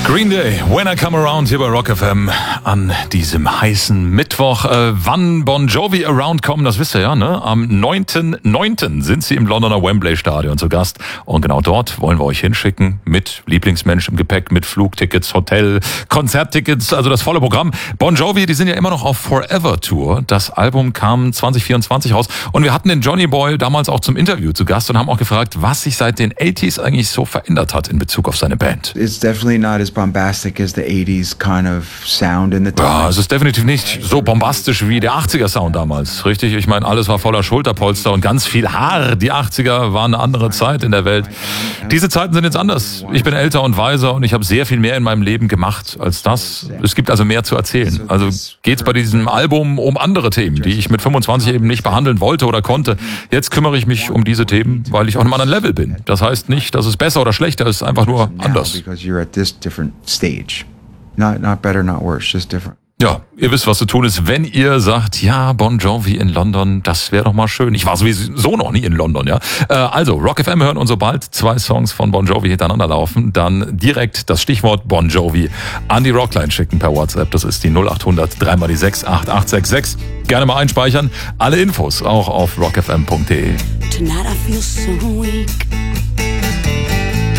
Green Day, When I Come Around hier bei Rock FM an diesem heißen Mittwoch. Wann Bon Jovi Around kommen, das wisst ihr ja, ne? Am 9.9. sind sie im Londoner Wembley Stadion zu Gast. Und genau dort wollen wir euch hinschicken mit Lieblingsmensch im Gepäck, mit Flugtickets, Hotel, Konzerttickets, also das volle Programm. Bon Jovi, die sind ja immer noch auf Forever Tour. Das Album kam 2024 raus. Und wir hatten den Johnny Boy damals auch zum Interview zu Gast und haben auch gefragt, was sich seit den 80s eigentlich so verändert hat in Bezug auf seine Band. It's definitely not as bombastic as the 80s kind of sound in the time. Ja, es ist definitiv nicht so bombastisch wie der 80er Sound damals, richtig? Ich meine, alles war voller Schulterpolster und ganz viel Haar. Die 80er waren eine andere Zeit in der Welt. Diese Zeiten sind jetzt anders. Ich bin älter und weiser und ich habe sehr viel mehr in meinem Leben gemacht als das. Es gibt also mehr zu erzählen. Also geht's bei diesem Album um andere Themen, die ich mit 25 eben nicht behandeln wollte oder konnte. Jetzt kümmere ich mich um diese Themen, weil ich auf einem anderen Level bin. Das heißt nicht, dass es besser oder schlechter ist, einfach nur anders. Stage. Not better, not worse, just different. Ja, ihr wisst, was zu tun ist, wenn ihr sagt, ja, Bon Jovi in London, das wäre doch mal schön. Ich war sowieso noch nie in London, ja. Also, Rock FM hören und sobald 2 Songs von Bon Jovi hintereinander laufen, dann direkt das Stichwort Bon Jovi an die Rockline schicken per WhatsApp. Das ist die 0800 3 die 6 8866. Gerne mal einspeichern. Alle Infos auch auf rockfm.de. Tonight I feel so weak.